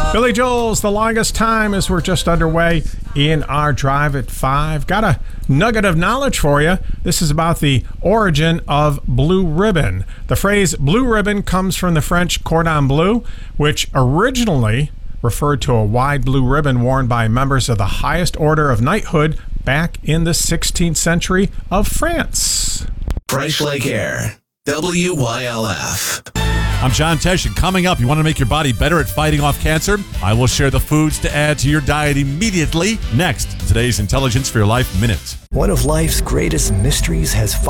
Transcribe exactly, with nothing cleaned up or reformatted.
Billy Joel's The Longest Time as we're just underway in our Drive at five. Got a nugget of knowledge for you. This is about the origin of blue ribbon. The phrase blue ribbon comes from the French cordon bleu, which originally referred to a wide blue ribbon worn by members of the highest order of knighthood back in the sixteenth century of France. Fresh Lake Air, W Y L F. I'm John Tesh, and coming up, you want to make your body better at fighting off cancer? I will share the foods to add to your diet immediately. Next, today's Intelligence for Your Life Minute. One of life's greatest mysteries has